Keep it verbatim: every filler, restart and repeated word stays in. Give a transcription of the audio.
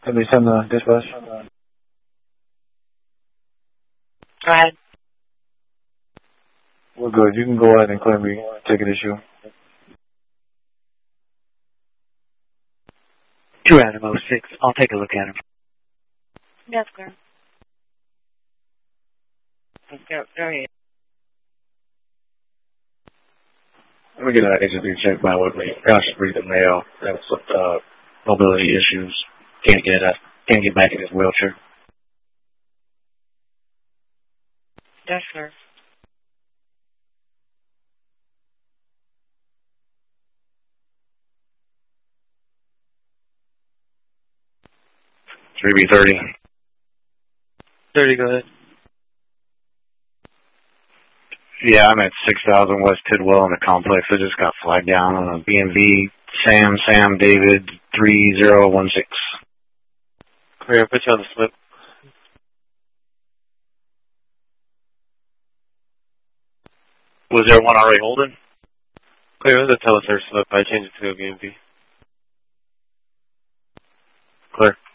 seventy-seven uh, dispatch. Go ahead. We're good. You can go ahead and claim me ticket issue. Two Adam oh six. I'll take a look at him. Yes, sir. Go, go ahead. Let me get an agency check by with me. Gosh, read the mail. That's with uh, mobility issues. Can't get up. Can't get back in his wheelchair. Yes, sir. three B thirty. thirty, go ahead. Yeah, I'm at six thousand West Tidwell in the complex. I just got flagged down on a B M V Sam Sam David three zero one six. Clear, put you on the slip. Was there one already holding? Clear, the teleserve slip. I changed it to a B M V. Clear.